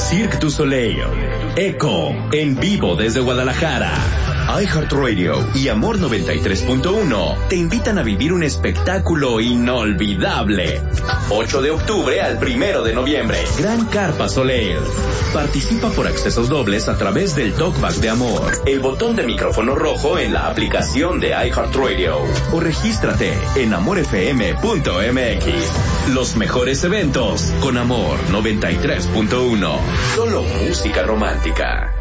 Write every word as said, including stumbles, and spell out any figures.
Cirque du Soleil, Echo, en vivo desde Guadalajara. iHeartRadio y Amor noventa y tres punto uno te invitan a vivir un espectáculo inolvidable. ocho de octubre al primero de noviembre. Gran Carpa Soleil. Participa por accesos dobles a través del Talkback de Amor, el botón de micrófono rojo en la aplicación de iHeartRadio o regístrate en amor f m punto m x. Los mejores eventos con Amor noventa y tres punto uno. Solo música romántica.